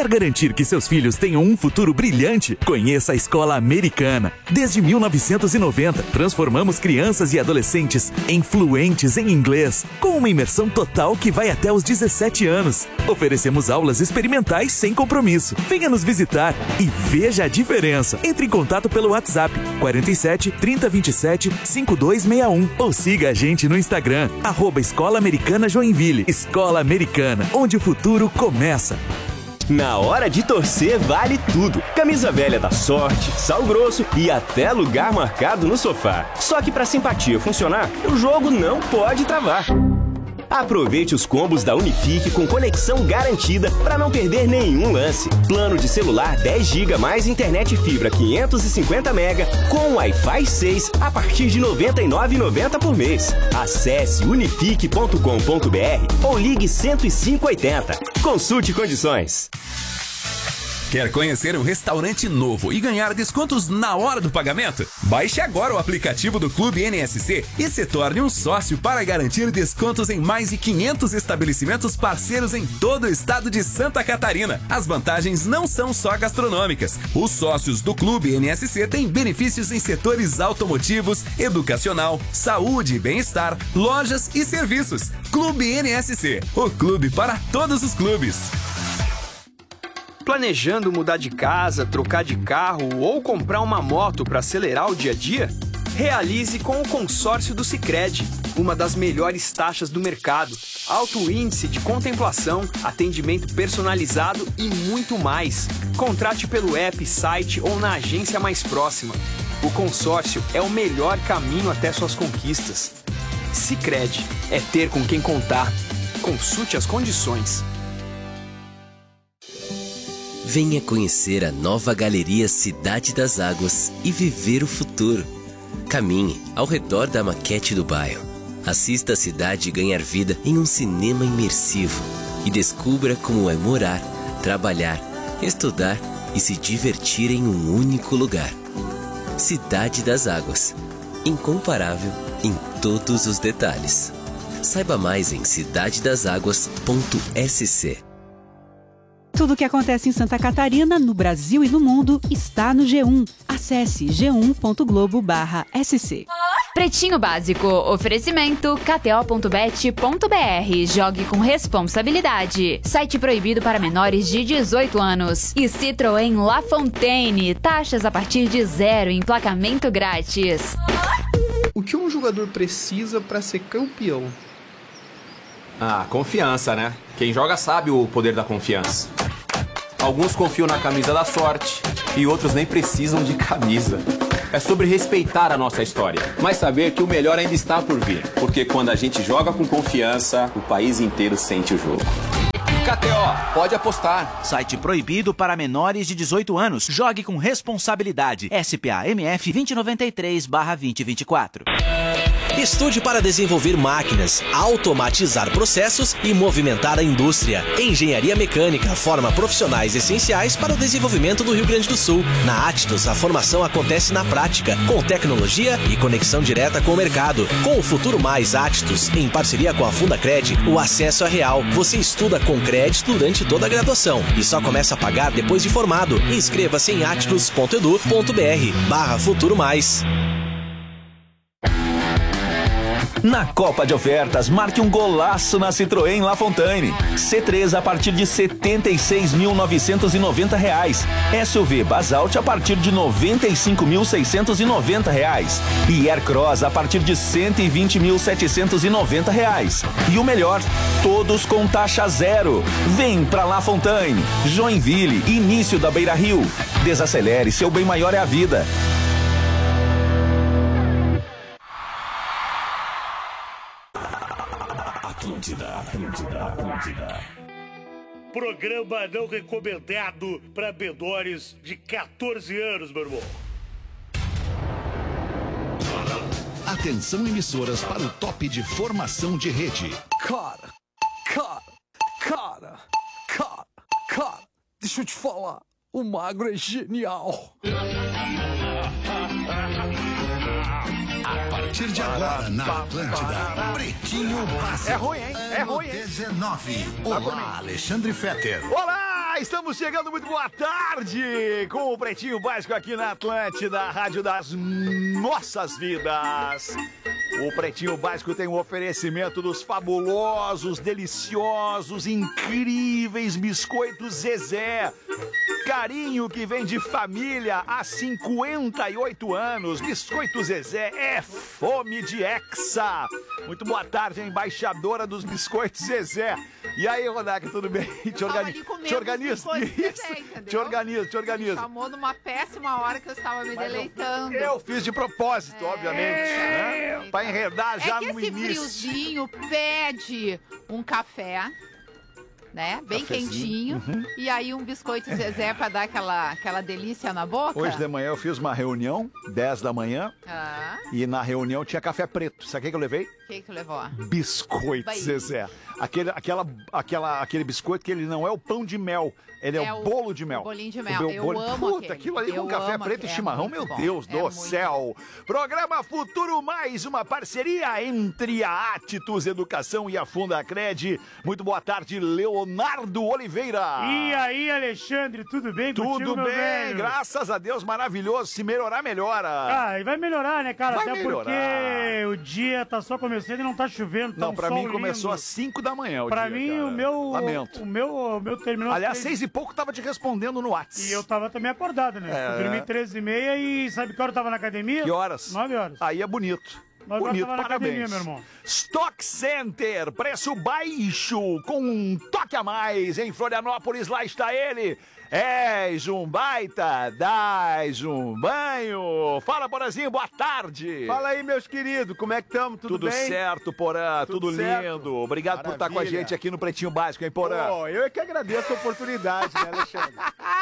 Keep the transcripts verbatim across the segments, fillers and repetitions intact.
Quer garantir que seus filhos tenham um futuro brilhante? Conheça a Escola Americana. Desde mil novecentos e noventa, transformamos crianças e adolescentes em fluentes em inglês, com uma imersão total que vai até os dezessete anos. Oferecemos aulas experimentais sem compromisso. Venha nos visitar e veja a diferença. Entre em contato pelo WhatsApp quarenta e sete, trinta, vinte e sete, cinquenta e dois sessenta e um ou siga a gente no Instagram, arroba Escola Americana Joinville. Escola Americana, onde o futuro começa. Na hora de torcer vale tudo. Camisa velha da Sorte, sal grosso e até lugar marcado no sofá. Só que pra simpatia funcionar, o jogo não pode travar. Aproveite os combos da Unifique com conexão garantida para não perder nenhum lance. Plano de celular dez gigas mais internet fibra quinhentos e cinquenta mega com Wi-Fi seis a partir de noventa e nove reais e noventa centavos por mês. Acesse unifique ponto com ponto br ou ligue cento e cinco oitenta. Consulte condições. Quer conhecer um restaurante novo e ganhar descontos na hora do pagamento? Baixe agora o aplicativo do Clube N S C e se torne um sócio para garantir descontos em mais de quinhentos estabelecimentos parceiros em todo o estado de Santa Catarina. As vantagens não são só gastronômicas. Os sócios do Clube N S C têm benefícios em setores automotivos, educacional, saúde e bem-estar, lojas e serviços. Clube N S C, o clube para todos os clubes. Planejando mudar de casa, trocar de carro ou comprar uma moto para acelerar o dia a dia? Realize com o consórcio do Sicredi, uma das melhores taxas do mercado, alto índice de contemplação, atendimento personalizado e muito mais. Contrate pelo app, site ou na agência mais próxima. O consórcio é o melhor caminho até suas conquistas. Sicredi, é ter com quem contar. Consulte as condições. Venha conhecer a nova Galeria Cidade das Águas e viver o futuro. Caminhe ao redor da maquete do bairro. Assista a cidade ganhar vida em um cinema imersivo e descubra como é morar, trabalhar, estudar e se divertir em um único lugar. Cidade das Águas. Incomparável em todos os detalhes. Saiba mais em cidade das águas ponto s c. Tudo o que acontece em Santa Catarina, no Brasil e no mundo está no G um. Acesse g um ponto globo barra s c. Pretinho Básico. Oferecimento k t o ponto bet ponto b r. Jogue com responsabilidade. Site proibido para menores de dezoito anos. E Citroën La Fontaine. Taxas a partir de zero. Emplacamento grátis. O que um jogador precisa para ser campeão? Ah, confiança, né? Quem joga sabe o poder da confiança. Alguns confiam na camisa da Sorte e outros nem precisam de camisa. É sobre respeitar a nossa história, mas saber que o melhor ainda está por vir. Porque quando a gente joga com confiança, o país inteiro sente o jogo. K T O, pode apostar. Site proibido para menores de dezoito anos. Jogue com responsabilidade. S P A M F vinte noventa e três barra vinte vinte e quatro. Estude para desenvolver máquinas, automatizar processos e movimentar a indústria. Engenharia Mecânica forma profissionais essenciais para o desenvolvimento do Rio Grande do Sul. Na Actus, a formação acontece na prática, com tecnologia e conexão direta com o mercado. Com o Futuro Mais Actus, em parceria com a Fundacred, o acesso é real. Você estuda com crédito durante toda a graduação e só começa a pagar depois de formado. Inscreva-se em actus ponto edu ponto b r barra Futuro Mais. Na Copa de Ofertas, marque um golaço na Citroën La Fontaine. C três a partir de setenta e seis mil novecentos e noventa reais. S U V Basalt a partir de noventa e cinco mil seiscentos e noventa reais. E Aircross a partir de cento e vinte mil setecentos e noventa reais. E o melhor, todos com taxa zero. Vem pra La Fontaine. Joinville, início da Beira Rio. Desacelere, seu bem maior é a vida. Atlântida, Atlântida, Atlântida. Programa não recomendado para menores de quatorze anos, meu irmão. Atenção, emissoras, para o top de formação de rede. Cara, cara, cara, cara, cara, deixa eu te falar, o Magro é genial. A partir de agora, na Atlântida, Pretinho Básico. É ruim, hein? É ruim, hein? dezenove. Olá, Alexandre Fetter. Olá, Ah, estamos chegando, muito boa tarde, com o Pretinho Básico aqui na Atlântida, a rádio das nossas vidas. O Pretinho Básico tem um oferecimento dos fabulosos, deliciosos, incríveis biscoitos Zezé. Carinho que vem de família há cinquenta e oito anos. Biscoito Zezé é fome de hexa. Muito boa tarde, embaixadora dos biscoitos Zezé. E aí, Rodaca, tudo bem? Te, organi te organiza. Isso. Te organiza, te organiza. Me chamou numa péssima hora que eu estava me Mas deleitando. Eu, eu fiz de propósito, é, obviamente. É, né? Pra enredar já é que no esse início. Friozinho pede um café, né? Bem Cafezinho. quentinho. Uhum. E aí um biscoito Zezé pra dar aquela, aquela delícia na boca. Hoje de manhã eu fiz uma reunião, dez da manhã. Ah. E na reunião tinha café preto. Sabe o que eu levei? O que que levou? Biscoito Bahia. Zezé. Aquele, aquela, aquela, aquele biscoito que ele não é o pão de mel, ele é, é o bolo de mel. O bolinho de mel. Eu bolo... amo Puta, aquele. aquilo ali eu com café preto e chimarrão, é meu bom. Deus é do céu. Bom. Programa Futuro Mais, uma parceria entre a Atitus Educação e a Fundacred. Muito boa tarde, Leonardo Oliveira. E aí, Alexandre, tudo bem Tudo contigo, bem, meu velho? graças a Deus, maravilhoso. Se melhorar, melhora. Ah, e vai melhorar, né, cara? Vai Até melhorar. porque o dia tá só começando e não tá chovendo. Tá Não, um pra sol mim começou lindo. às cinco da manhã o Pra dia, mim, cara. o meu... Lamento. O meu, o meu terminou... Aliás, três... seis e pouco tava te respondendo no WhatsApp. E eu tava também acordado, né? É. Eu dormi treze e meia e sabe que hora eu tava na academia? Que horas? Nove horas. Aí é bonito. Nove Bonito, horas tava na parabéns. academia, meu irmão. Stock Center, preço baixo, com um toque a mais. Em Florianópolis, lá está ele. És um baita, dás um banho. Fala, Porazinho, boa tarde. Fala aí, meus queridos, como é que estamos? Tudo, tudo bem? certo, Porã, tudo, tudo certo? lindo. Obrigado Maravilha. por estar com a gente aqui no Pretinho Básico, hein, Porã? Pô, eu é que agradeço a oportunidade, né, Alexandre?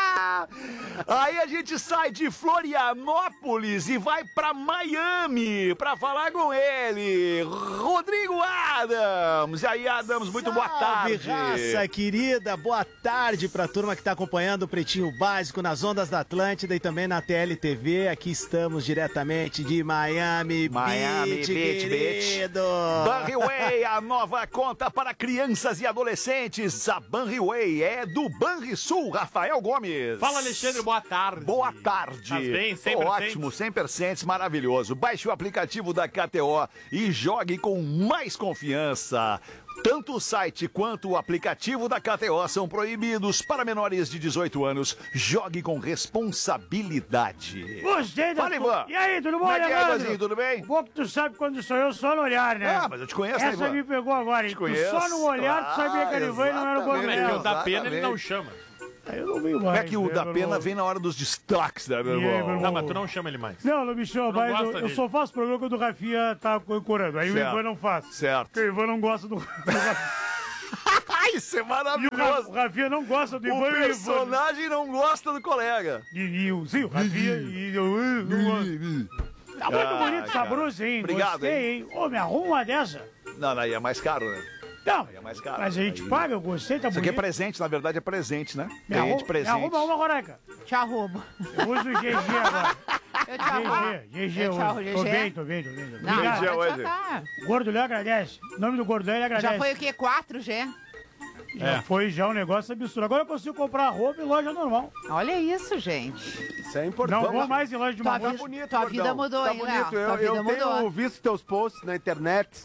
Aí a gente sai de Florianópolis e vai pra Miami pra falar com ele, Rodrigo Adams. E aí, Adams, muito boa tarde. Raça querida, boa tarde pra turma que tá acompanhando o Pretinho Básico nas ondas da Atlântida e também na T L T V. Aqui estamos diretamente de Miami, Miami Beach, Beach, querido. Banriway, a nova conta para crianças e adolescentes. A Banriway é do Banrisul, Rafael Gomes. Fala, Alexandre, boa tarde. Boa tarde. Tá bem? cem Tô por cento? ótimo, cem por cento, maravilhoso. Baixe o aplicativo da K T O e jogue com mais confiança. Tanto o site quanto o aplicativo da K T O são proibidos para menores de dezoito anos. Jogue com responsabilidade. Gostei da Fala, tu... Ivan. E aí, tudo bom, Como é que é, Leandro? Ivanzinho, tudo bem? Um pouco tu sabe quando sou eu só no olhar, né? Ah, mas eu te conheço, né, Essa Ivan? me pegou agora, hein? Te Tu conheço, só no olhar, tu sabia que era Ivan e não era o exatamente, Bornel. Porque o da pena ele não exatamente. chama. Eu não venho mais. Como é que o né, da meu pena irmão? vem na hora dos destaques, né, meu E aí, meu irmão? irmão? Não, mas tu não chama ele mais. Não, não me chama Tu não mais. gosta Eu, eu dele. só faço programa quando o Rafinha tá corando. Aí Certo. o Ivan não faz. Certo. Porque o Ivan não gosta do, do Rafinha. Isso é E o, Ra- maravilhoso. o Rafinha não gosta do Ivan O e o Ivan. personagem não gosta do colega. E, e o, sim, o Rafinha e eu não gosto. Tá muito Ah, bonito, cara. saboroso, hein? Obrigado, Gostei, hein? Ô, me arruma uma dessa. Não, não, aí é mais caro, né? Não, Aí é mais caro. mas a gente Aí- paga, eu gostei, tá Isso aqui é bonito. presente, na verdade é presente, né? Me Ganhei arruma, de me presente. arruma uma, Goreca. Te arrumo. Eu uso o G G agora. Eu te arrumo. G G, G G Eu te arrumo, hoje. Tô G G? bem, tô bem, tô bem. Tô bem. Não, Obrigado. não, hoje. já tá. O gordo Léo agradece. O nome do gordo ele agradece. Já foi o quê? quatro G? Já foi já um negócio absurdo. Agora eu consigo comprar roupa em loja normal. Olha isso, gente. Isso é importante. Não vou mais em loja de Tua uma vida- roupa. bonito, Tua gordão. vida mudou, tá hein, bonito. Léo? Eu, Tua vida eu tenho mudou. visto teus posts na internet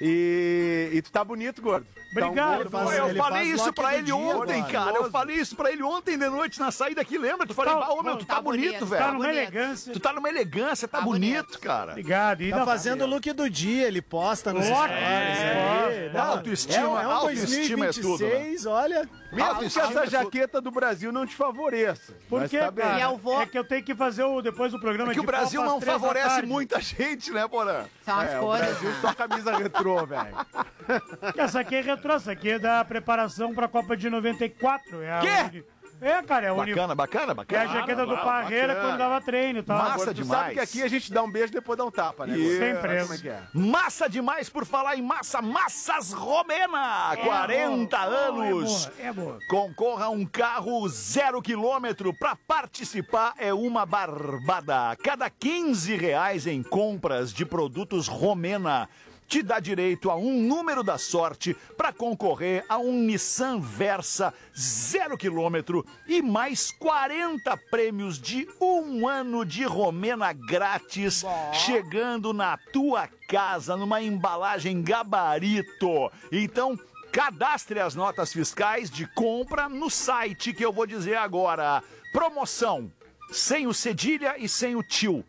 e, e tu tá bonito, gordo. Obrigado. Tá um Ele gordo, faz- Pô, eu ele falei faz isso lock pra do ele dia, ontem, mano. cara. Eu falei isso pra ele ontem de noite na saída aqui, lembra? Tu falei, tá- ô meu, tu tá, tá bonito, bonito, velho. Tá numa bonito. elegância. Tu tá numa elegância, tá, Tá bonito, bonito. cara. Obrigado. E Tá dá- fazendo o look do dia, ele posta nos Lock, stories é, aí. é. Autoestima, é, é um autoestima é tudo, né? dois mil e vinte e seis, olha. Mesmo que Autoestima essa é tudo. jaqueta do Brasil não te favoreça. Por mas quê, tá bem. cara? E eu vou- É que eu tenho que fazer o, depois do programa É que o de Brasil Copa, não às três da favorece tarde. muita gente, né, Porã? São as É, o cores. Brasil né? só camisa retrô, velho. Essa aqui é retrô, essa aqui é da preparação pra Copa de noventa e quatro. É a Quê? uni- É, cara, é a uni- Bacana, bacana, É bacana. a jaqueta do Claro, Parreira bacana. quando dava treino e tal. Massa Agora, tu demais. sabe que aqui a gente dá um beijo e depois dá um tapa, né? Isso. gordo? Sempre Sabe como é é. que é? Massa demais por falar em massa. Massas Romena, É quarenta boa, anos. É boa, é boa. Concorra a um carro zero quilômetro. Para participar é uma barbada. Cada quinze reais em compras de produtos Romena, te dá direito a um número da sorte para concorrer a um Nissan Versa zero quilômetro e mais quarenta prêmios de um ano de Romena grátis, chegando na tua casa numa embalagem gabarito. Então, cadastre as notas fiscais de compra no site que eu vou dizer agora. Promoção, sem o cedilha e sem o tio.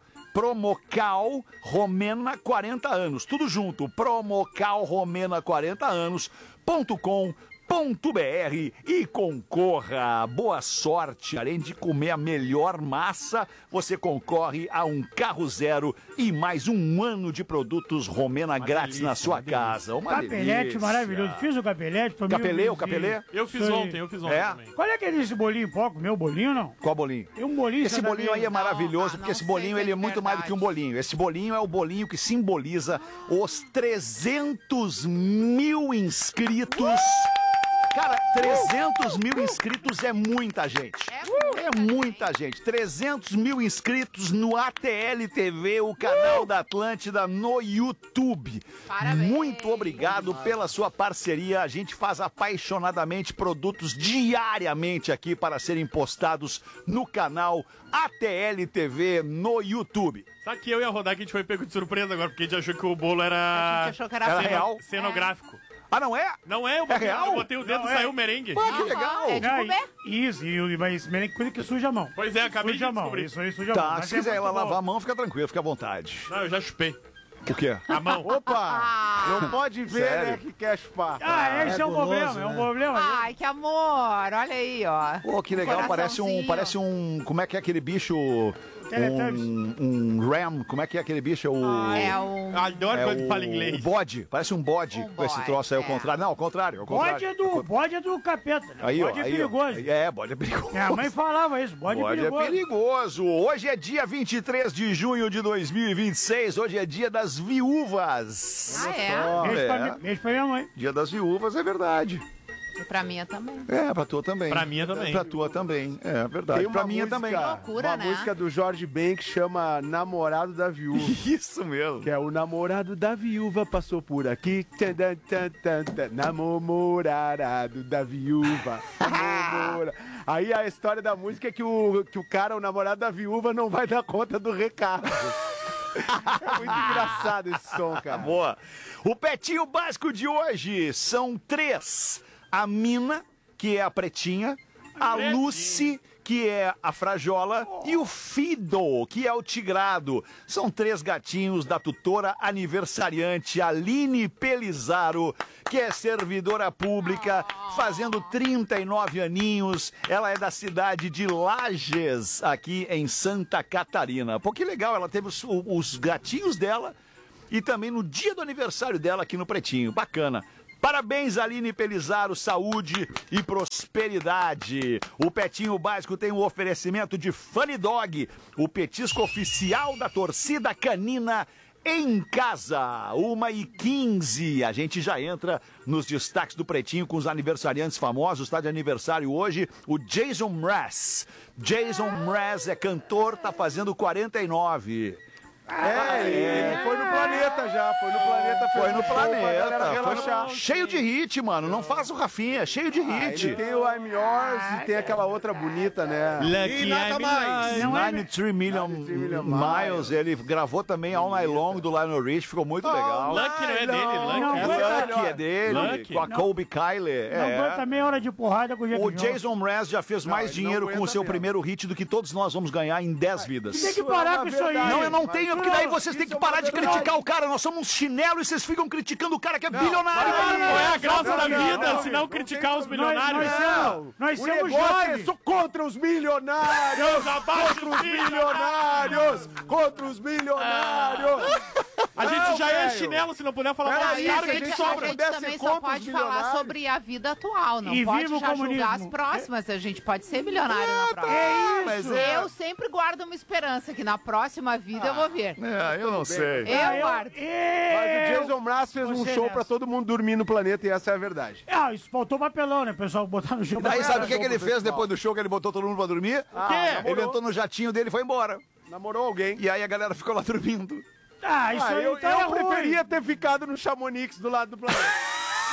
Promocal Romena quarenta anos, tudo junto, promocal romena quarenta anos ponto com ponto br e concorra. Boa sorte! Além de comer a melhor massa, você concorre a um carro zero e mais um ano de produtos Romena Uma grátis delícia, na sua uma delícia. casa. Uma Capelete delícia. maravilhoso. Fiz o capelete. tomei Capelê, um o capelê? Eu fiz Isso aí. ontem, eu fiz ontem É? também. Qual é aquele esse bolinho? Pô, comeu o bolinho não? Qual bolinho? Tem um bolinho. Esse bolinho aí é maravilhoso, Não, porque esse não bolinho sei se ele é é muito mais do que um bolinho. Esse bolinho é o bolinho que simboliza os trezentos mil inscritos. Cara, trezentos mil inscritos é muita gente. É muita gente. trezentos mil inscritos no A T L T V, o canal da Atlântida no YouTube. Parabéns. Muito obrigado pela sua parceria. A gente faz apaixonadamente produtos diariamente aqui para serem postados no canal A T L T V no YouTube. Sabe que eu e a Rodar que a gente foi pego de surpresa agora, porque a gente achou que o bolo era... A gente achou que era Era ceno- real? Cenográfico. Ah, não é? Não é, eu botei, real? eu botei o dedo Não e é. saiu o merengue. Pô, que legal. É de Não, comer. Isso, e o- mas merengue coisa que suja a mão. Pois é, acabei Suja de a mão, descobrir. isso aí suja a mão. Tá, Mas se é quiser muito ela bom. lavar a mão, fica tranquilo, fica à vontade. Não, eu já chupei. O quê? A mão. Opa! Não pode ver, Sério? né, que quer chupar. Ah, esse é, um guloso, problema, é um né? problema. Ai, que amor. Olha aí, ó. Pô, que legal, parece um, Coraçãozinho. parece um, como é que é aquele bicho, Teletubbies. um, um ram, como é que é aquele bicho, o... É um... Adoro é quando o, fala o inglês. bode, parece um bode Um com esse bode, troço aí ao é. contrário. Não, ao contrário, ao Bode contrário. é do, bode é do capeta, né? Aí, Bode ó, é aí, perigoso. Ó, é, bode é perigoso. Minha mãe falava isso, bode, Bode é é perigoso. perigoso. Hoje é dia vinte e três de junho de dois mil e vinte e seis. Hoje é dia das viúvas. Ah, é? Beijo, pra, É. mi- beijo pra minha mãe. Dia das viúvas, é verdade. E pra minha também. É, pra tua também. Pra minha também. Pra tua também, é verdade. Tem uma Pra minha música, também. Loucura, uma né? música do Jorge Ben que chama Namorado da Viúva. Isso mesmo. Que é o namorado da viúva passou por aqui. Tan, tan, tan, tan, tan, namorado da viúva. Namora- Aí a história da música é que o, que o cara, o namorado da viúva, não vai dar conta do recado. É muito engraçado esse som, cara. Boa. O Pretinho Básico de hoje são três. A Mina, que é a pretinha, a Lucy, que é a frajola, e o Fido, que é o tigrado. São três gatinhos da tutora aniversariante Aline Pelizaro, que é servidora pública, fazendo trinta e nove aninhos. Ela é da cidade de Lages, aqui em Santa Catarina. Pô, que legal, ela teve os, os gatinhos dela e também no dia do aniversário dela aqui no Pretinho. Bacana. Parabéns, Aline Pelizaro, saúde e prosperidade. O Pretinho Básico tem um oferecimento de Funny Dog, o petisco oficial da torcida canina em casa. Uma e quinze. A gente já entra nos destaques do Pretinho com os aniversariantes famosos. Está de aniversário hoje o Jason Mraz. Jason Mraz é cantor, tá fazendo quarenta e nove. É, ele foi no planeta já, foi no planeta. Foi fez no um show pra galera planeta, foi relaxar. no... cheio de hit, mano. Não faz o Rafinha, cheio de Ah, hit. ele tem o I'm Yours e tem aquela outra bonita, né? Lucky E nada I'm mais. Yours. Não é- noventa e três million noventa e três million miles. Ele gravou também All Night Long do Lionel Rich, ficou muito legal. Lucky não é dele, Lucky. Não, O foi- Lucky é dele, Lucky. com a Não. Colby Kylie. Não aguenta É. meia hora de porrada com o Jeff O Jones. Jason Mraz já fez Não, mais ele não dinheiro com o aguenta seu mesmo. primeiro hit do que todos nós vamos ganhar em dez vidas. Tem que Isso parar é com uma isso aí. verdade. Não, eu não Mas tenho, porque daí vocês têm isso que é uma parar de verdade. criticar o cara. Nós somos uns chinelos e vocês ficam criticando o cara que é bilionário. para aí. Qual é a graça Não, da não, vida não, se não não criticar tem os problema. milionários? Nós, nós, nós O somos negócio é jovens. só contra os milionários! Deus abaixo Contra os os milionários! Contra os milionários! A gente Não, já é velho. chinelo, se não puder falar Pera mais aí, caro, se que a a gente gente sobra. A gente pudesse também ser só contra os pode falar milionários. sobre a vida atual, não E pode viva o já julgar as comunismo. próximas. A gente pode ser milionário na próxima. É mas isso. é- Eu sempre guardo uma esperança que na próxima vida eu vou ver. É, eu não sei. Eu Ah, eu- guardo. Mas o Jason Mraz fez um Você show nessa. pra todo mundo dormir no planeta e essa é a verdade. Ah, isso faltou papelão, né, pessoal? Botar no jogo. Daí sabe o que, que ele fez depois do show que ele botou todo mundo pra dormir? Ah, Ele entrou no jatinho dele e foi embora. Namorou alguém. E aí a galera ficou lá dormindo. Ah, isso Ah, aí eu, então eu é ruim. preferia ter ficado no Chamonix do lado do planeta.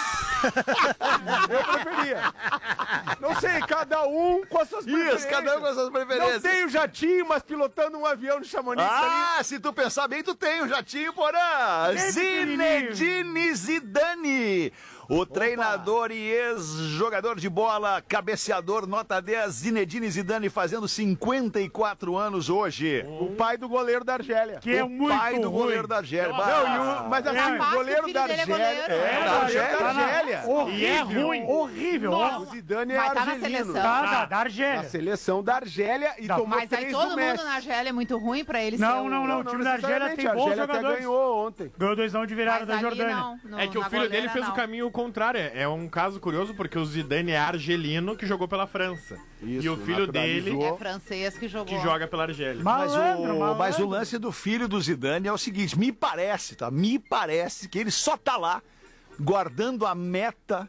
Eu preferia. Não sei, cada um com as suas preferências. Isso, cada um com as suas preferências. Não tenho jatinho, mas pilotando um avião no Chamonix Ah, ali. se tu pensar bem, tu tem um jatinho, porã. Bem Zinedine Zidane. O treinador e ex-jogador de bola, cabeceador, nota dez, Zinedine Zidane, fazendo cinquenta e quatro anos hoje. O pai do goleiro da Argélia. Que é o muito pai do ruim. goleiro da Argélia. Não, e o- mas assim, É. o goleiro da filho dele é Argélia. goleiro. É, É, da da Argélia. Argélia. da Argélia. Horrível. E é ruim. Horrível. Nossa, o Zidane é Mas tá na argelino. seleção. Tá, da, da Na Argélia. seleção da Argélia e Não. tomou Mas aí três todo do Messi. mundo na Argélia é muito ruim pra ele ser Não, o- não, não. O time da Argélia tem necessariamente, a bons Argélia até jogadores. ganhou ontem. Ganhou doisão de virada Mas da ali Jordânia. não, no- É que o na filho dele goleira, fez não. o caminho contrário. É um caso curioso porque o Zidane é argelino que jogou pela França. Isso, e o filho dele É francês que jogou. que joga pela Argélia. Mas Malandro, o, malandro. mas o lance do filho do Zidane é o seguinte, me parece, tá? Me parece que ele só tá lá guardando a meta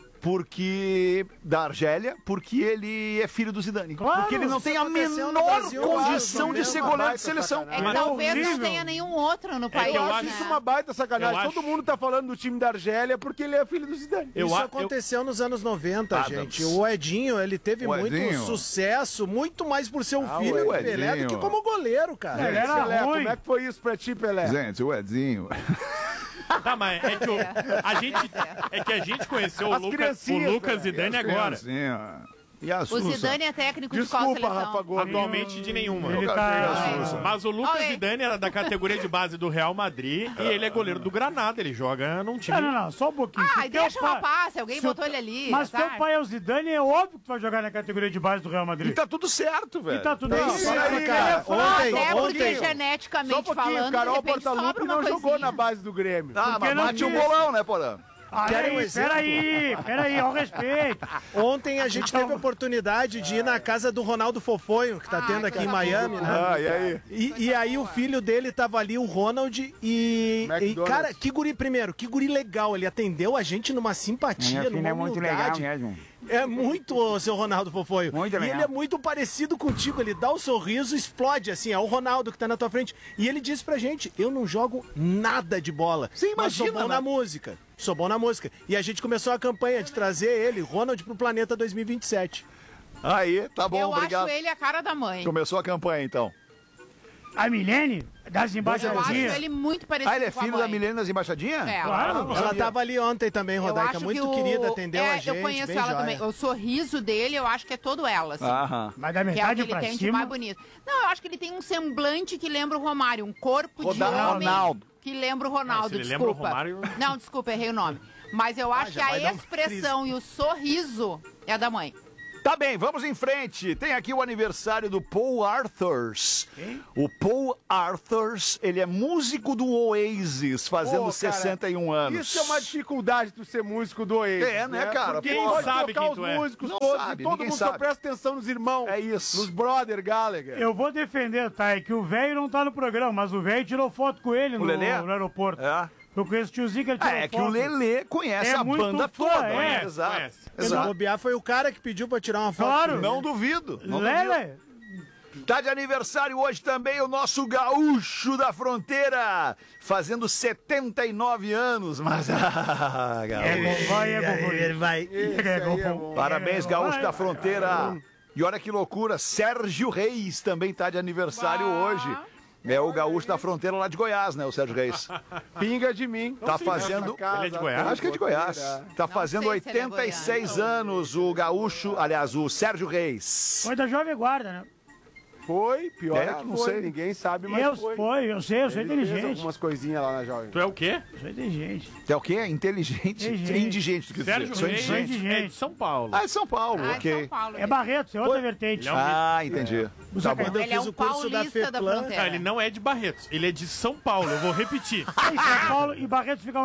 porque da Argélia, porque ele é filho do Zidane. Claro, porque ele não isso tem a aconteceu no menor Brasil, condição claro, de ser uma goleiro baita de seleção. sacanagem. É que Mas talvez não horrível. tenha nenhum outro no país. que eu Eu né? acho isso uma baita sacanagem. Eu Todo acho- mundo tá falando do time da Argélia porque ele é filho do Zidane. Eu Isso a- eu- aconteceu nos anos noventa, Adams. gente. O Edinho, ele teve O muito Edinho. sucesso, muito mais por ser um Ah, filho o do Pelé do que Edinho. como goleiro, cara. Ele era Pelé, ruim. como é que foi isso pra ti, Pelé? Gente, o Edinho. Tá, mas é que, o, a gente, é que a gente conheceu o, As Luca, o criancinhas, Lucas velho. Zidane agora. E a O Sussa? Zidane é técnico de qual Desculpa, seleção? Rafa Gomes. Atualmente de nenhuma. Ele Eu tá... quero ver a Mas o Lucas Ok. Zidane era da categoria de base do Real Madrid e ele é goleiro do Granada. Ele joga num time. Não, não, não. Só um pouquinho. Ah, Se e teu deixa o pai- rapaz, se alguém se o botou teu- ele ali. Mas azar. teu pai é o Zidane, é óbvio que tu vai jogar na categoria de base do Real Madrid. E tá tudo certo, velho. E tá tudo Não, bem. peraí, Ele é cara. fraco. Ontem, Até porque ontem- Só geneticamente um pouquinho, falando, Carol de repente Portaluppi sobra uma não coisinha. jogou na base do Grêmio. Ah, Porque mas não mate o quis. bolão, né, Porã? Querem um Aí, exemplo? peraí, peraí, ao respeito. Ontem a gente teve a oportunidade de ir na casa do Ronaldo Fofonho, que tá tendo aqui em Miami, né? Ah, e aí? E, e aí o filho dele tava ali, o Ronald, e, e, McDonald's. cara, que guri, primeiro, que guri legal, ele atendeu a gente numa simpatia, numa humildade. mesmo. É muito o seu Ronaldo Fofonho. Muito e legal. ele é muito parecido contigo, ele dá o sorriso, explode assim, é o Ronaldo que tá na tua frente. E ele disse pra gente, eu não jogo nada de bola, Sim, mas sou imagina, bom né? na música. Sou bom na música. E a gente começou a campanha de trazer ele, Ronald, pro Planeta dois mil e vinte e sete. Aí, tá bom, Eu obrigado. acho ele a cara da mãe. Começou a campanha, então. A Milene, das Eu acho embaixadinhas. ele muito parecido Ah, ele é com a filho mãe. da Milene das Embaixadinhas? É, Claro. Ela tava ali ontem também, Eu Rodaica, acho muito que o- querida, atendeu é, a gente. Eu conheço bem ela joia. também. O sorriso dele, eu acho que é todo ela, assim. Aham. Mas da Que é o metade que ele pra tem de cima... mais bonito. Não, eu acho que ele tem um semblante que lembra o Romário, um corpo Roda- de homem Ronaldo. que lembra o Ronaldo, Ah, se ele lembra o desculpa. Romário- Não, desculpa, errei o nome. Mas eu acho já que vai a dar um expressão e o sorriso é da mãe. Tá bem, vamos em frente. Tem aqui o aniversário do Paul Arthurs. O Paul Arthurs, ele é músico do Oasis, fazendo Pô, cara, sessenta e um anos. Isso é uma dificuldade tu ser músico do Oasis. É, né, cara? Porque Quem pode sabe tocar quem os tu é? músicos Não todos sabe, e todo ninguém mundo sabe. só presta atenção nos irmãos. É isso. Nos brother Gallagher. Eu vou defender, tá? É que o velho não tá no programa, mas o velho tirou foto com ele no, Lelê? no aeroporto. É. Eu conheço o tiozinho que ele Ah, tirou é que foto. o Lelê conhece É a muito banda fã, toda. é. né? Exato. Conhece. Se Exato. bobear, foi o cara que pediu pra tirar uma foto. Claro. com ele. Não duvido. Não Lele, duvido. Tá de aniversário hoje também o nosso gaúcho da fronteira, fazendo setenta e nove anos. Mas, ah, é gaúcho. bom, vai, é bom. Ele vai. Esse aí é bom. Parabéns, gaúcho Vai. da fronteira. E olha que loucura, Sérgio Reis também tá de aniversário hoje. É o gaúcho da fronteira lá de Goiás, né, o Sérgio Reis. Pinga de mim. Tá fazendo... Ele é de Goiás? Acho que é de Goiás. Tá fazendo sei se ele é oitenta e seis anos o gaúcho, aliás, o Sérgio Reis. Foi da Jovem Guarda, né? Foi, pior É, é, que não foi. sei. Ninguém sabe, mas Eu foi. foi, eu sei, eu sou Ele fez inteligente. algumas coisinhas lá na Jovem. Tu é o quê? Eu sou inteligente. É o quê? Inteligente? Indigente. Indigente, tu quer dizer. Sérgio Sou Reis indigente. é de São Paulo. Ah, é de São Paulo, Ah, ok. São Paulo. É Barretos, é outra vertente. Ele é um- Ah, entendi. Usa Tá bom. Quando eu Ele é fiz um o curso da paulista da FEPLAN, fronteira. Ah, ele não é de Barretos, ele é de São Paulo. Eu vou repetir. Em São Paulo e Barretos fica onde?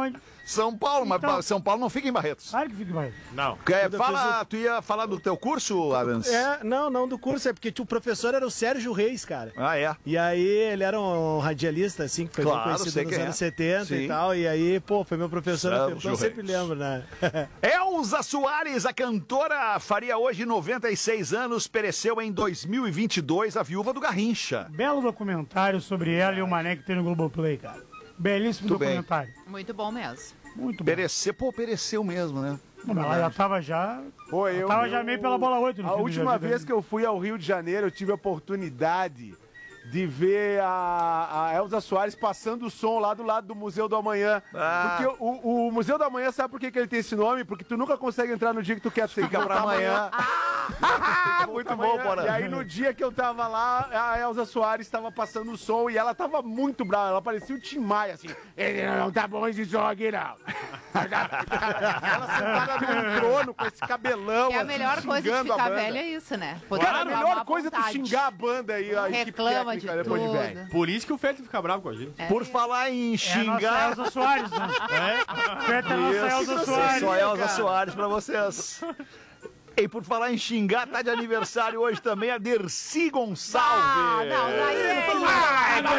São Paulo, Então- mas São Paulo não fica em Barretos. Claro que fica em Barretos. Não. Quer, Quando eu fala, fiz tu ia falar do teu curso, Adams? É, não, não do curso, é porque o professor era o Sérgio Reis, cara. Ah, é? E aí ele era um radialista, assim, que foi bem Claro, sei conhecido nos quem é. anos setenta Sim. e tal. E aí, pô, foi meu professor há Sérgio tempo, eu sempre Reis. lembro, né? Elza Soares, a cantora, faria hoje noventa e seis anos, pereceu em dois mil e vinte e dois, a viúva do Garrincha. Belo documentário sobre ela e o Mané que tem no Globoplay, cara. Belíssimo Muito bem. documentário. Muito bom mesmo. Muito bom. Pereceu, pô, pereceu mesmo, né? Não, mas ela já tava já... Pô, eu, tava eu- já meio pela bola oito no A fim do última Jardim vez da- que eu fui ao Rio de Janeiro, eu tive a oportunidade de ver a, a Elza Soares passando o som lá do lado do Museu do Amanhã. Ah. Porque o, o Museu do Amanhã, sabe por que, que ele tem esse nome? Porque tu nunca consegue entrar no dia que tu quer. Fica pra amanhã. Muito bom, Bora. E aí no dia que eu tava lá, a Elza Soares tava passando o som e ela tava muito brava. Ela parecia o Tim Maia, assim. Ele não tá bom esse som aqui, não. Ela sentada num trono com esse cabelão. É a assim, melhor coisa de xingando a ficar banda. velha é isso, né? Cara, a reclamar melhor à coisa é tu vontade. xingar a banda aí, a equipe Reclama de técnica depois de tudo. velho. Por isso que o Fete fica bravo com a gente. Por falar em É a nossa xingar... Elza Soares, né? É? Feta é a nossa Isso, Elza Soares. Só Elza Soares pra vocês. E por falar em xingar, tá de aniversário hoje também a Dercy Gonçalves. Ah, não, daí é Ah, não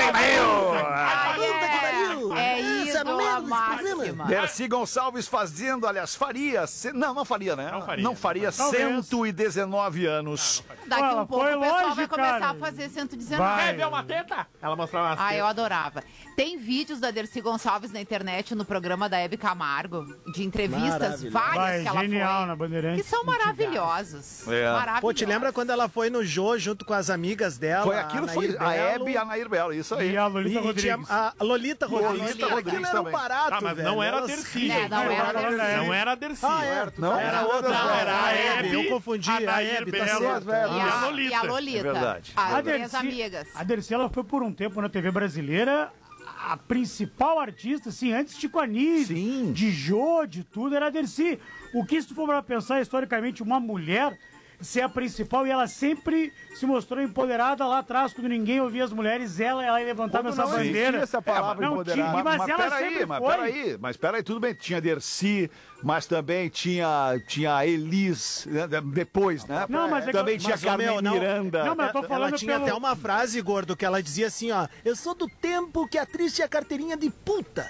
É, é ídolo a máxima. Dercy Gonçalves fazendo, aliás, faria... ce- Não, não faria, né? Não faria. Não faria, Talvez. cento e dezenove anos. Daqui Ela um pouco foi o pessoal longe, vai começar cara. a fazer cento e dezenove. Vai. Quer ver uma teta? Ela mostrava umas Ah, eu tetas. adorava. Tem vídeos da Dercy Gonçalves na internet, no programa da Hebe Camargo, de entrevistas, Maravilhoso. várias Vai, que ela genial foi, na Bandeirantes. que são maravilhosos. É. Maravilhosos. Pô, te lembra quando ela foi no Jô junto com as amigas dela? Foi aquilo, foi Anair a Belo, Hebe e a Nair Belo, isso aí. E a Lolita E, e tinha Rodrigues. a Lolita Rodrigues. Lolita Aquilo Rodrigues era um também. barato, Ah, mas velho. não era a Elas- Dercy. É, não era a Dercy. Não era a Dercy. Ah, é. Não? Era Não, outra. não, Não, era a Hebe. Hebe, Eu confundi. a A Nair Hebe, tá Belo. certo. E E a a, Lolita. e a Lolita. É verdade. As A minhas Dercy, amigas. a Dercy, ela foi por um tempo na T V brasileira a principal artista, assim, antes de Chico Anísio, Sim. de Jô, de tudo, era a Dercy. O que, se tu for pra pensar, historicamente, uma mulher ser a principal, e ela sempre se mostrou empoderada lá atrás, quando ninguém ouvia as mulheres, ela, ela levantava Quando essa não existia bandeira. essa palavra não, empoderada. tinha, mas, mas ela peraí, sempre mas foi. peraí, mas peraí, tudo bem, tinha Dercy, mas também tinha, tinha a Elis, né, depois, né? Não, mas é que também eu- tinha mas, ô, Carmen meu, não- Miranda. Não, mas eu tô falando Ela tinha pelo... até uma frase, gordo, que ela dizia assim, ó. Eu sou do tempo que a atriz tinha carteirinha de puta.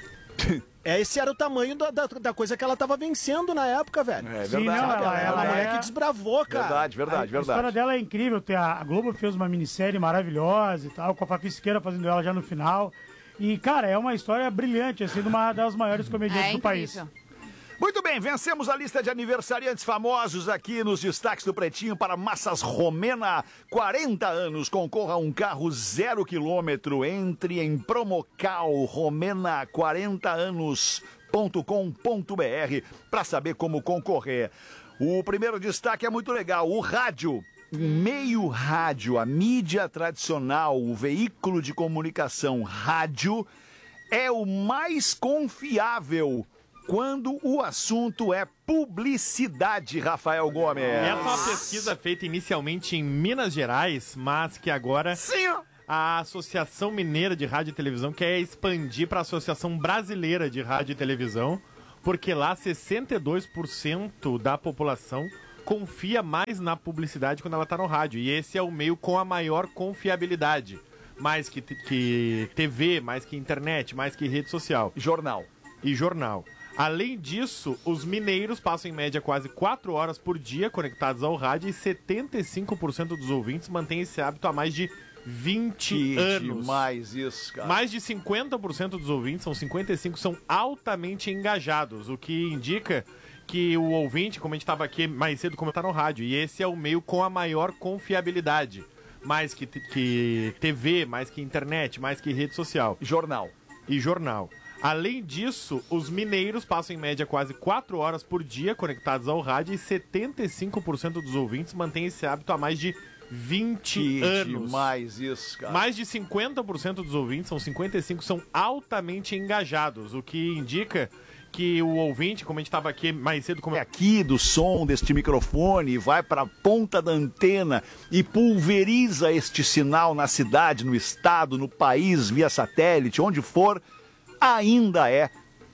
É, esse era o tamanho da, da, da coisa que ela tava vencendo na época, velho. É Sim, verdade. não, ela- Ela, ela uma mulher é- que desbravou, cara. Verdade, verdade, A história verdade. dela é incrível. Tem a, a Globo fez uma minissérie maravilhosa e tal, com a Fafi Siqueira fazendo ela já no final. E, cara, é uma história brilhante, assim, de uma das maiores comediantes É do país. incrível. Muito bem, vencemos a lista de aniversariantes famosos aqui nos destaques do Pretinho para Massas Romena. quarenta anos, concorra a um carro zero quilômetro. Entre em Promocal Romena quarenta anos ponto com ponto b r para saber como concorrer. O primeiro destaque é muito legal, o rádio. O meio rádio, a mídia tradicional, o veículo de comunicação rádio é o mais confiável quando o assunto é publicidade, Rafael Gomes. Essa é uma pesquisa feita inicialmente em Minas Gerais, mas que agora Sim, ó. a Associação Mineira de Rádio e Televisão quer expandir para a Associação Brasileira de Rádio e Televisão, porque lá sessenta e dois por cento da população confia mais na publicidade quando ela está no rádio. E esse é o meio com a maior confiabilidade. Mais que, que T V, mais que internet, mais que rede social. Jornal. E jornal. Além disso, os mineiros passam em média quase quatro horas por dia conectados ao rádio e setenta e cinco por cento dos ouvintes mantêm esse hábito há mais de vinte Que anos. demais isso, cara. Mais de cinquenta por cento dos ouvintes, são cinquenta e cinco por cento, são altamente engajados, o que indica que o ouvinte, como a gente estava aqui mais cedo, como está no rádio, e esse é o meio com a maior confiabilidade. Mais que, que T V, mais que internet, mais que rede social. Jornal. E jornal. Além disso, os mineiros passam em média quase quatro horas por dia conectados ao rádio e setenta e cinco por cento dos ouvintes mantêm esse hábito há mais de vinte Que anos. demais isso, cara. Mais de cinquenta por cento dos ouvintes, são cinquenta e cinco por cento, são altamente engajados, o que indica que o ouvinte, como a gente estava aqui mais cedo... Como... É aqui do som deste microfone, vai para a ponta da antena e pulveriza este sinal na cidade, no estado, no país, via satélite, onde for, ainda é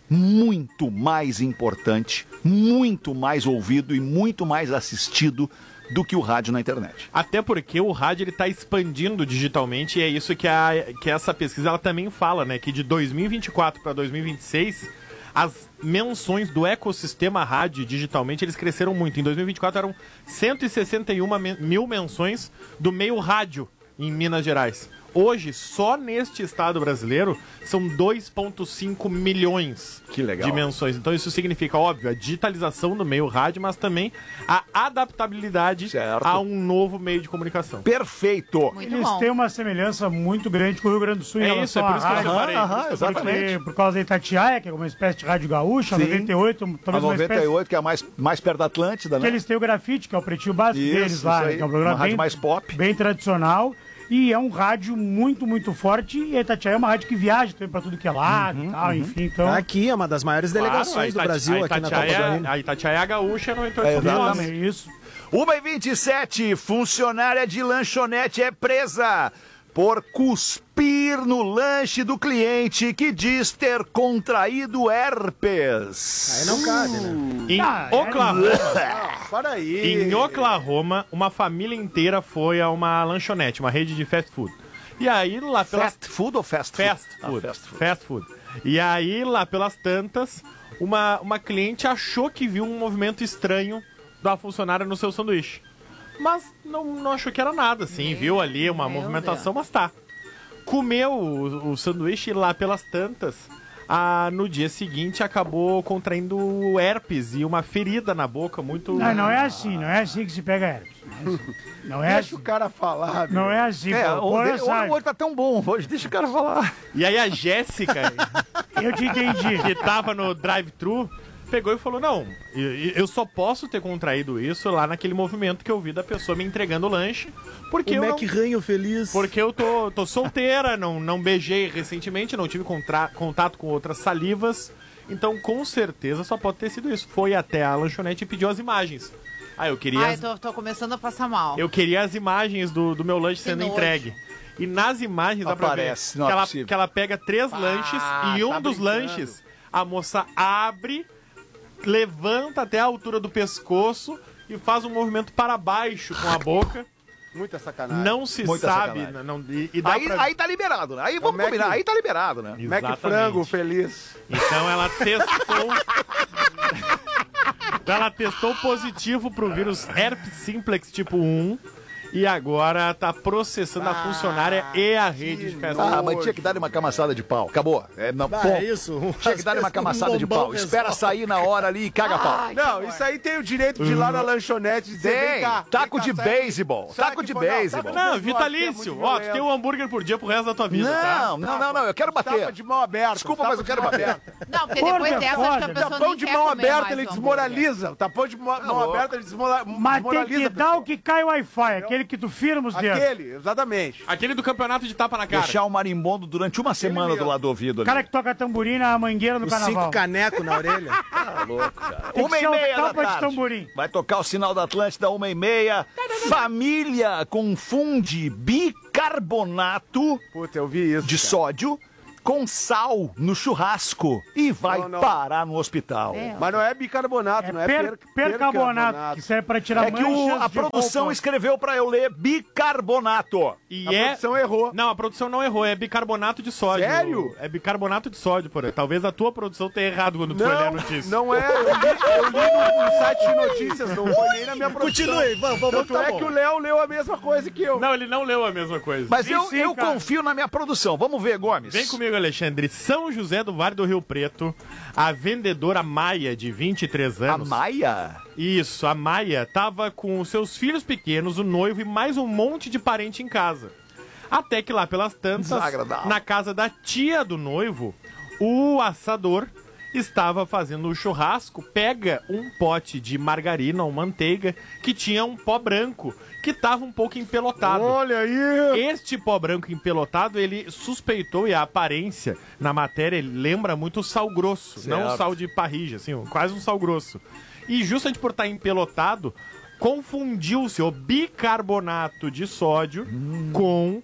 muito mais importante, muito mais ouvido e muito mais assistido do que o rádio na internet. Até porque o rádio ele tá expandindo digitalmente e é isso que, a, que essa pesquisa ela também fala, né? Que de dois mil e vinte e quatro para dois mil e vinte e seis, as menções do ecossistema rádio digitalmente, eles cresceram muito. Em dois mil e vinte e quatro eram cento e sessenta e uma mil menções do meio rádio em Minas Gerais. Hoje, só neste estado brasileiro, são dois vírgula cinco milhões que legal. de menções. Então isso significa, óbvio, a digitalização do meio rádio, mas também a adaptabilidade certo. a um novo meio de comunicação. Perfeito! Muito Eles bom. têm uma semelhança muito grande com o Rio Grande do Sul. É isso, é por isso que eu separei. Aham, exatamente. Porque, por causa da Itatiaia, que é uma espécie de rádio gaúcha, Sim. a noventa e oito, talvez a noventa e oito, uma espécie... que é mais, mais perto da Atlântida, né? Que eles têm o grafite, que é o pretinho básico isso, deles lá, aí. que é um programa uma rádio bem, mais pop. bem tradicional. E é um rádio muito, muito forte. E a Itatiaia é uma rádio que viaja também pra tudo que é lado uhum, e tal, uhum. enfim. Então... Aqui é uma das maiores delegações claro, do Brasil, aqui na Copa do Mundo. A Itatiaia é a gaúcha no é, exatamente isso. uma e vinte e sete, funcionária de lanchonete é presa por cuspir no lanche do cliente que diz ter contraído herpes. Aí não cabe, né? Em ah, Oklahoma. Ah, para aí. Em Oklahoma, uma família inteira foi a uma lanchonete, uma rede de fast food. E aí lá pelas... Fast food ou fast food? Fast food. Ah, fast food. Fast food. E aí lá pelas tantas, uma, uma cliente achou que viu um movimento estranho da funcionária no seu sanduíche. Mas não, não achou que era nada, assim, Meu viu ali uma movimentação, Deus. Mas tá. Comeu o, o sanduíche e lá pelas tantas, a, no dia seguinte acabou contraindo herpes e uma ferida na boca muito... Não, não é assim, não é assim que se pega herpes. Não é assim. Não é deixa assim. o cara falar. Não é assim. É, pô, o, de, o, o tá tão bom hoje, deixa o cara falar. E aí a Jéssica, eu te entendi, que tava no drive-thru, pegou e falou, não, eu só posso ter contraído isso lá naquele movimento que eu vi da pessoa me entregando o lanche, porque o eu Mac não, ranho feliz. Porque eu tô, tô solteira, não, não beijei recentemente, não tive contra, contato com outras salivas, então com certeza só pode ter sido isso. Foi até a lanchonete e pediu as imagens. Ah, eu queria... Ai, as... tô, tô começando a passar mal. Eu queria as imagens do, do meu lanche sendo nojo. entregue. E nas imagens dá pra ver Aparece, que não é ela, possível. que ela pega três Ah, lanches e um tá dos brincando. lanches a moça abre, levanta até a altura do pescoço e faz um movimento para baixo com a boca. Muita sacanagem. Não se Muita sabe. sacanagem. Não, e, e dá Aí, pra... aí tá liberado, né? Aí vamos Mac- combinar, aí tá liberado, né? Mac Exatamente. frango feliz. Então ela testou. Ela testou positivo pro vírus herpes simplex tipo um. E agora tá processando a funcionária e a rede de fast food. Ah, mas tinha que dar uma camaçada de pau. Acabou. É, não, Ah, pô, é isso? Tinha que dar uma camaçada Um de bombom pau. Espera resolve. sair na hora ali e caga pau. Não, isso aí tem o direito de ir lá na lanchonete e dizer, vem Tem. cá. Taco vem de cá, sai beisebol. aqui. Sai Taco aqui, de pô, não, beisebol. taco de Não, beisebol, vitalício. acho que é muito Ó, tu tem violento. um hambúrguer por dia pro resto da tua vida, tá? Não, não, não, não. Eu quero bater. Tapa de mão aberta. Desculpa, tapa mas eu de quero mão bater. aberta. Não, porque Porra, depois dessa, acho que a foda. pessoa Tapão nem de quer mão comer aberta, mais ele o desmoraliza. O tapão de mão, mão louco. aberta, ele desmola- Mas tem desmoraliza. que a dar pessoa. o que cai o Wi-Fi, aquele que tu firma os dedos. Aquele, exatamente. Aquele do campeonato de tapa na cara. Deixar o marimbondo durante uma semana do lado do ouvido O ali. cara que toca tamborim na mangueira do Os carnaval. cinco canecos na orelha. Tá louco, cara. Tem que Uma e ser um meia da tapa de tarde. tamborim. Vai tocar o sinal da Atlântida, uma e meia. Família confunde bicarbonato Puta, eu vi isso. de cara. sódio com sal no churrasco e vai Não, não. parar no hospital. É. Mas não é bicarbonato, É não é per, per, percarbonato, que serve pra tirar É que o- manchas a de produção roupa. escreveu pra eu ler bicarbonato. E A é... produção errou. Não, a produção não errou, é bicarbonato de sódio. Sério? É bicarbonato de sódio, por aí. Talvez a tua produção tenha errado quando tu foi ler a Não, notícia. não é. Eu li, eu li no, no site de notícias, não foi nem na minha produção. Continue, vamos, vamos, Tanto tá é bom. que o Léo leu a mesma coisa que eu. Não, ele não leu a mesma coisa. Mas Sim, eu, sim, eu cara. confio na minha produção. Vamos ver, Gomes. Vem comigo, Alexandre. São José do Vale do Rio Preto, a vendedora Maia, de vinte e três A anos. Maia? Isso, a Maia tava com os seus filhos pequenos, o noivo e mais um monte de parente em casa. Até que lá pelas tantas, Desagradável. na casa da tia do noivo, o assador estava fazendo o churrasco, pega um pote de margarina ou manteiga que tinha um pó branco, que estava um pouco empelotado. Olha aí! Este pó branco empelotado, ele suspeitou, e a aparência na matéria ele lembra muito o sal grosso, Certo. não o sal de parrilla, assim, quase um sal grosso. E justamente por estar empelotado, confundiu-se o bicarbonato de sódio com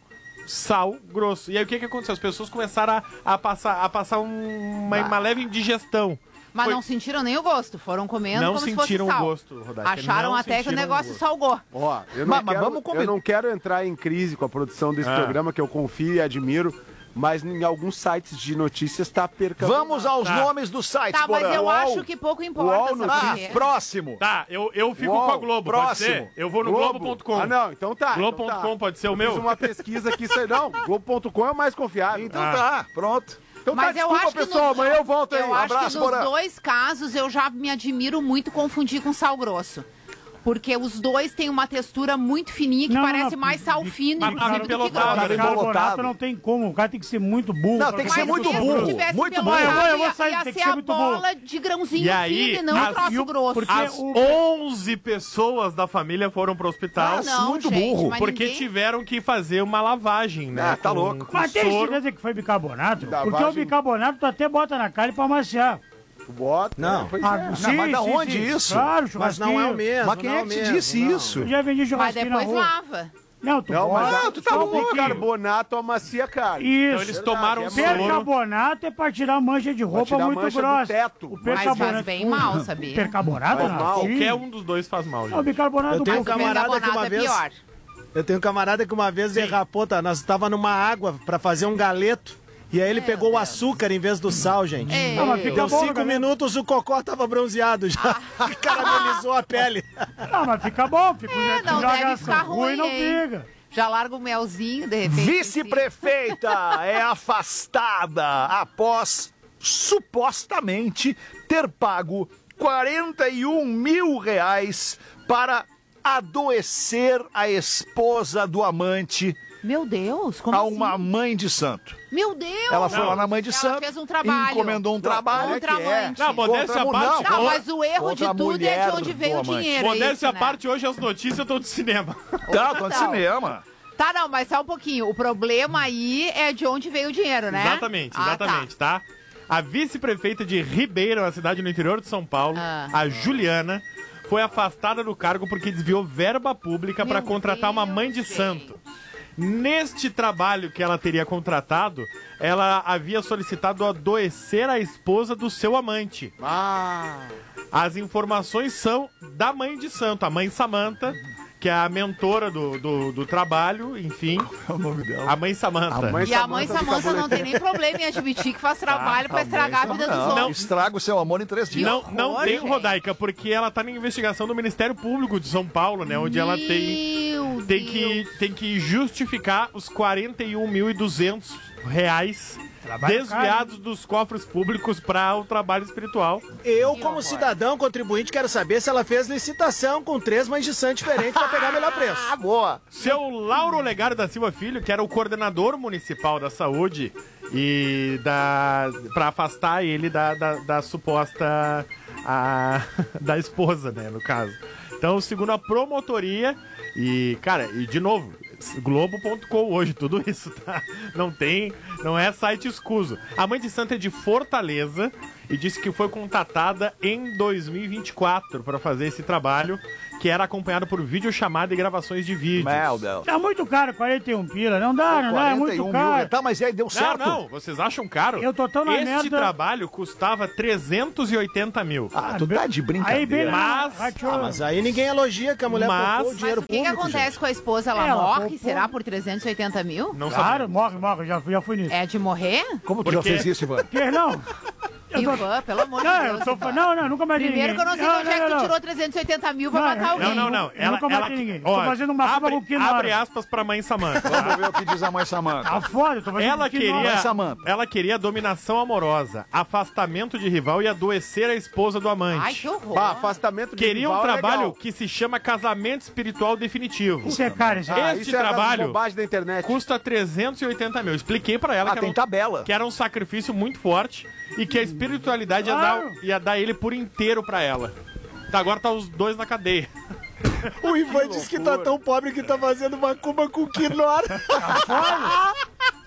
sal grosso. E aí o que que aconteceu? As pessoas começaram a, a passar, a passar um- uma, uma leve indigestão. Mas Foi- não sentiram nem o gosto, foram comendo Não como se sentiram fosse o sal. gosto, Rodaica, Acharam não até que o sentiram o negócio gosto. salgou. Ó, eu não, Mas- mas quero, vamos combinar. eu não quero entrar em crise com a produção desse Ah. programa, que eu confio e admiro, mas em alguns sites de notícias tá percambando. Vamos aos Tá. nomes dos sites, Tá, mas Porã. eu Uol. acho que pouco importa, Uol, sabe? Ah, por quê? próximo. Tá, eu, eu fico Uol, com a Globo, próximo. pode ser? Eu vou no Globo globo ponto com. Ah, não, então tá. Globo então ponto tá. com pode ser o Eu meu? Fiz uma pesquisa aqui, sei não. Globo ponto com é o mais confiável. Então Ah. tá, pronto. Então Mas tá, eu desculpa, acho que pessoal, nos- amanhã eu volto aí. Eu acho Abraço, que nos Porã. dois casos eu já me admiro muito confundir com sal grosso. Porque os dois têm uma textura muito fininha que Não, parece não, mais sal fino, mas inclusive, do que empelotado, grosso. Tá Bicarbonato embolotado. não tem como, o cara tem que ser muito burro. Não, pra tem que ser fazer muito isso. Mesmo burro, se tivesse muito pelotado, burro. Eu vou- eu vou ia- sair, ia tem que ser ser a muito bola de grãozinho E aí, fino e não as- o troço e o- grosso. porque As o- onze pessoas da família foram pro hospital Ah, não, muito gente, burro, mas porque ninguém- tiveram que fazer uma lavagem, né? Ah, tá com- louco. com Mas tem soro. certeza que foi bicarbonato? Da Porque o vagem- bicarbonato tu até bota na cara pra amaciar. Tu bota. Não. Pois Ah, é. sim, mas da sim, onde sim. isso? Claro, Mas não é o mesmo. Mas quem não é o que te mesmo, disse não. isso? Eu já vendi Mas churrasquinho na depois rua. lava. Não, tu Não, mas bota ah, tu tá só um louco. pouquinho. Bicarbonato amacia a carne. Isso. Então eles tomaram é soro. Percarbonato é pra tirar mancha de roupa tirar muito mancha do grossa. teto. O Mas percarbonato faz bem mal, sabia? Percarbonato Faz não. mal. Sim. Qualquer um dos dois faz mal, Não, o gente. bicarbonato Eu tenho um passa- camarada que Bicarbonato uma é vez... pior. Eu tenho um camarada que uma vez derrapou, tá? Nós tava numa água pra fazer um galeto. E aí ele Meu pegou o Deus. açúcar em vez do sal, gente. Ei. Não, mas fica Deu bom, cinco né? minutos, o cocó tava bronzeado já. Caramelizou a pele. Não, mas fica bom. Fica, É, tu não joga deve ficar ruim, ruim, não hein? fica. Já larga o melzinho, de repente. Vice-prefeita é afastada após supostamente ter pago quarenta e um mil reais para adoecer a esposa do amante Meu Deus, como a assim? uma mãe de santo. Meu Deus! Ela foi lá na mãe de Ela santo, fez um trabalho. encomendou um trabalho. Contra a amante. Não, modéstia à Contra a parte. mulher. Não, ó, mas o erro de Contra a tudo é mulher de onde do veio o amante. dinheiro. é Modéstia isso, à né? parte, hoje as notícias estão do cinema. Tá, tô no Então. cinema. Tá, não, mas só um pouquinho. O problema aí é de onde veio o dinheiro, né? Exatamente, Ah, exatamente, tá? A vice-prefeita de Ribeira, uma cidade no interior de São Paulo, Ah. a Juliana, foi afastada do cargo porque desviou verba pública para Meu contratar uma Deus, mãe de gente. santo. Neste trabalho que ela teria contratado, ela havia solicitado adoecer a esposa do seu amante. Ah. As informações são da mãe de santo, a mãe Samanta, que é a mentora do, do, do trabalho, enfim. Qual é o nome dela? A mãe Samanta. E a mãe Samanta não tem nem problema em admitir que faz trabalho pra estragar a vida dos Não, outros. estraga o seu amor em três dias. Não, não horror, tem, gente. Rodaica, porque ela tá na investigação do Ministério Público de São Paulo, né? Onde ela tem, Meu tem, que, tem que justificar os quarenta e um mil e duzentos reais Trabalho desviados dos cofres públicos para o trabalho espiritual. Eu, como cidadão contribuinte, quero saber se ela fez licitação com três mães de santo diferentes pra pegar o melhor preço. Ah, boa. Seu Lauro Olegário da Silva Filho, que era o coordenador municipal da saúde, e da para afastar ele da, da, da suposta a, da esposa, né, no caso. Então, segundo a promotoria, e, cara, e de novo, Globo ponto com hoje, tudo isso, tá? Não tem, não é site escuso. A mãe de santo é de Fortaleza e disse que foi contatada em dois mil e vinte e quatro para fazer esse trabalho, que era acompanhado por videochamada e gravações de vídeos. Meu Deus. Tá muito caro, quarenta e um pila. Não dá, não dá, é muito mil, caro. tá, mas aí deu certo. Não, não, vocês acham caro? Eu tô tão na Este merda. trabalho custava trezentos e oitenta mil. Ah, tu tá de brincadeira. Aí bem Mas- Ah, mas aí ninguém elogia que a mulher Mas- poupou o dinheiro Mas o que, que público, acontece gente. com a esposa? Ela Ela morre, poupou. será, por trezentos e oitenta mil? Não Claro, sabia. morre, morre. Já, já fui nisso. É de morrer? Como tu já Porque- fez isso, Ivan? Que não? Eu tô- Ivan, pelo amor de Não, Deus. eu tô... Ivan. não, não, nunca mais vi Primeiro que eu não sei de ninguém. onde é que não, tu não. tirou trezentos e oitenta mil pra Não, matar eu- alguém. Não, não, não. Eu Ela, nunca ela, matei ninguém. ó, Tô fazendo uma abre, fama com quinoa. abre aspas pra mãe Samanta. Vamos ver o que diz a mãe Samanta. Tá foda, eu tô fazendo Ela com quinoa. queria, Vai, Samanta. ela queria dominação amorosa, afastamento de rival e adoecer a esposa do amante. Ai, que horror. Bah, afastamento de Queria um rival é trabalho legal. que se chama casamento espiritual definitivo. Isso é caro, isso Ah, é Este isso é das trabalho bobagens da internet. custa trezentos e oitenta mil. Expliquei pra ela Ah, que, tem era um, tabela. que era um sacrifício muito forte e que a espiritualidade ia, Claro. dar, ia dar ele por inteiro pra ela. Tá, agora tá os dois na cadeia. O Ivan disse que tá tão pobre que tá fazendo macumba com quinoa.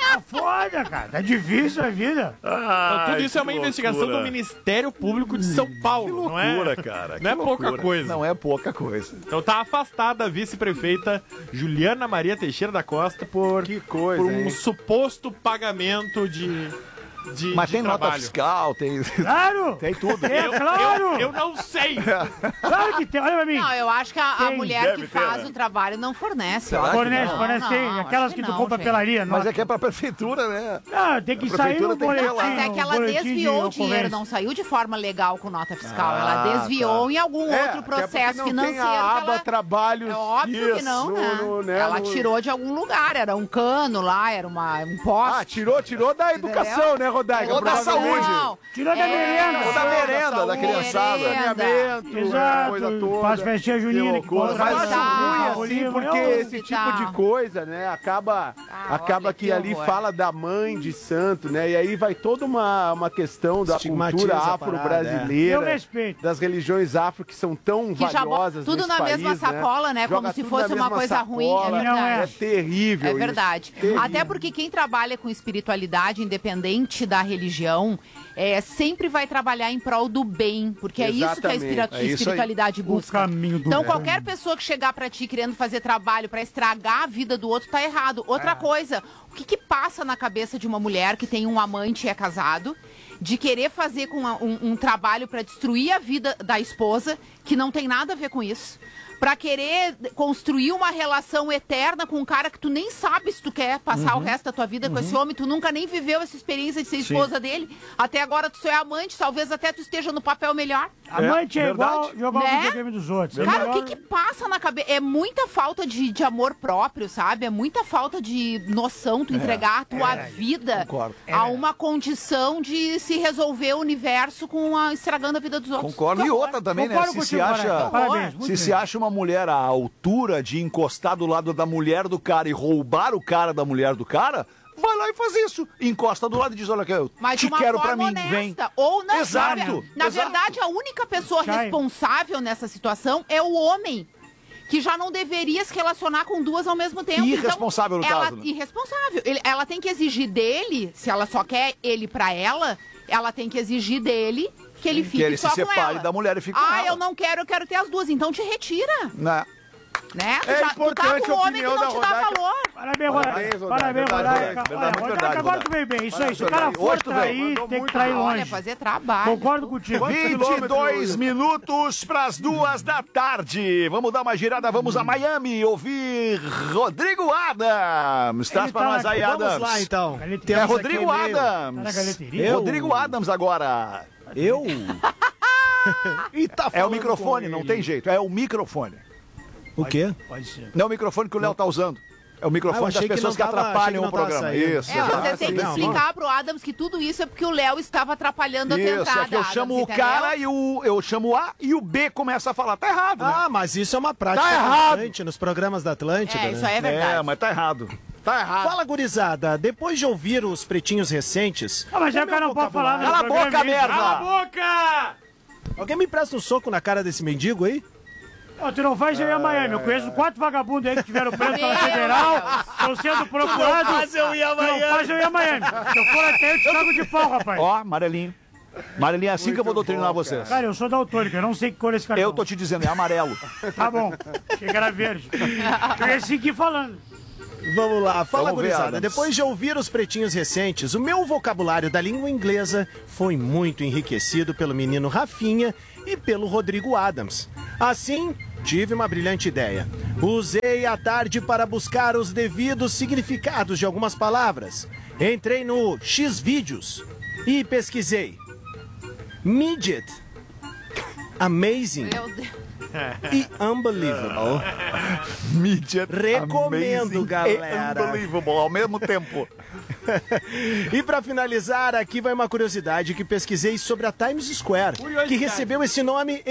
Tá foda, cara. Tá difícil a vida. Então, tudo Ai, isso é uma que investigação loucura. do Ministério Público de São Paulo, Que não é? loucura, cara. Não é que pouca loucura. coisa. Não é pouca coisa. Então tá afastada a vice-prefeita Juliana Maria Teixeira da Costa por, Que coisa, por um hein? suposto pagamento de, de Mas de tem nota trabalho. fiscal, tem... Claro! Tem tudo. É Eu, claro! eu, eu não sei. Claro que tem, olha pra mim. Não, eu acho que a, a Tem, mulher deve que ter, faz né? o trabalho não fornece. Será ó. que Fornece, não? fornece, Não, tem acho aquelas que que tu não, compra gente. pelaria. Mas nota. é que é pra prefeitura, né? Não, tem que A sair prefeitura no tem que ter boletim. lá. Mas é no que ela boletim de desviou o dinheiro, ocorrência. não saiu de forma legal com nota fiscal. Ah, ela desviou tá. em algum É, outro até porque processo não financeiro. Tem a que aba ela... trabalhos. É óbvio que Isso, não, né? no- no- né, Ela no- tirou de algum lugar, era um cano lá, era uma, um poste. Ah, tirou, tirou da educação, né, Rodaica? Ou da Provavelmente. saúde. Tirou da É, merenda. Ou da merenda da criançada. Saneamento, Exato. coisa toda. Faz festinha junina. Que loucura. que Mas contrata acho Hospital. ruim um assim, favorivo, porque é um esse hospital. tipo de coisa, né, acaba, Ah, acaba olha, que, que ali horror. fala da mãe de santo, né, e aí vai toda uma, uma questão da Estigmatiza cultura a afro-brasileira, Eu respeito. das religiões afro que são tão Que já bo- valiosas tudo nesse na país, mesma sacola, né, como Joga se tudo fosse na uma mesma coisa ruim, é sacola. Não é. É terrível É isso. verdade. Terrível. Até porque quem trabalha com espiritualidade, independente da religião, é, sempre vai trabalhar em prol do bem. Porque é isso que a Exatamente. espira- É isso aí. espiritualidade busca. caminho do Então, bem. qualquer pessoa que chegar pra ti querendo fazer trabalho pra estragar a vida do outro, tá errado. Outra coisa, o que que passa na cabeça de uma mulher que tem um amante e é casado, de querer fazer com a- um, um trabalho pra destruir a vida da esposa, que não tem nada a ver com isso, pra querer construir uma relação eterna com um cara que tu nem sabe se tu quer passar o resto da tua vida com esse homem, tu nunca nem viveu essa experiência de ser esposa dele, até agora tu só é amante, talvez até tu esteja no papel melhor. Amante é, É, igual verdade. jogar Né? o videogame dos outros. É Cara, o melhor- que que passa na cabeça? É muita falta de, de amor próprio, sabe? É muita falta de noção, tu entregar a tua vida Concordo. a uma condição de se resolver o universo com a, estragando a vida dos outros. Concordo. E outra também, né? Concordo Se se contigo, acha... Barata. Parabéns, muito Se bem. se acha uma mulher à altura de encostar do lado da mulher do cara e roubar o cara da mulher do cara, vai lá e faz isso. Encosta do lado e diz, olha aqui, eu Mas de te uma quero pra forma mim, honesta. vem. Ou na, Exato, na, na exato. verdade, a única pessoa Chay. responsável nessa situação é o homem. Que já não deveria se relacionar com duas ao mesmo tempo. Irresponsável no então, ela, caso, né? Irresponsável. Ele- ela tem que exigir dele, se ela só quer ele pra ela, ela tem que exigir dele que ele fique Que ele se só com separe ela. da mulher e fique com Ah, ela. eu não quero, eu quero ter as duas. Então te retira, Né? né? Tu É já- tu tá importante com um a homem que opinião não da te dá Rodaica. valor. Parabéns, Parabéns, Rodaica. Rodaica. Parabéns, Verdade, Rodaica. verdade, Olha, muito Rodaica, verdade, agora Rodaica. tu veio bem. Isso aí, Verdade, se o cara verdade. for Hoje tu veio. trair, Mandou tem que muito trair bem. longe. Olha, fazer trabalho. Concordo contigo. vinte e dois minutos para as duas da tarde. Vamos dar uma girada, vamos a Miami ouvir Rodrigo Adams. Traz Ele para tá nós na- aí, Vamos Adams. lá, então. Galeteria. É Temos Rodrigo aqui e-mail. Tá na Adams. galeteria? Eu? Rodrigo Adams agora. Eu? E tá É o falando microfone, com não ele. tem jeito. É o microfone. O quê? Pode ser. Não é o microfone que o Léo tá usando. É o Ah, eu microfone das achei que pessoas que, não tava- achei atrapalham que o não tava programa. saindo. Isso, É, você exato. tem que Não, explicar pro Adams que tudo isso é porque o Léo estava atrapalhando a tua Isso, entrada. aqui eu chamo o Adams, cara entendeu? e o, eu chamo o A e o B começa a falar. Tá errado, né? Ah, mas isso é uma prática Tá errado. constante nos programas da Atlântida, É, né? isso aí é verdade. É, mas tá errado. Tá errado. Fala, gurizada. Depois de ouvir os pretinhos recentes... Ah, mas já o como cara é não pode falar. vocabulário? Cala a no programa, boca, hein? merda! Cala a boca! Alguém me presta um soco na cara desse mendigo aí? Ó, tu não faz eu ir a Miami. Eu conheço quatro vagabundos aí que tiveram preso pela Meu federal. Deus. Estão sendo procurados. Não faz eu ir a Tu não Miami. faz eu ir a Miami. Se eu for até, eu te cago de pau, rapaz. Ó, amarelinho. Amarelinho é assim que eu vou doutrinar vocês. Cara, eu sou daltônico, eu não sei que cor é esse cartão. Eu tô te dizendo, é amarelo. Tá bom. Achei que era verde. Eu ia seguir falando. Vamos lá, fala, Vamos ver, gurizada. Adams. Depois de ouvir os pretinhos recentes, o meu vocabulário da língua inglesa foi muito enriquecido pelo menino Rafinha e pelo Rodrigo Adams. Assim, tive uma brilhante ideia. Usei a tarde para buscar os devidos significados de algumas palavras. Entrei no Xvideos e pesquisei. Midget, amazing Meu Deus. e unbelievable. Midget. Recomendo, amazing galera. e unbelievable ao mesmo tempo. E pra finalizar, aqui vai uma curiosidade que pesquisei sobre a Times Square, que recebeu esse nome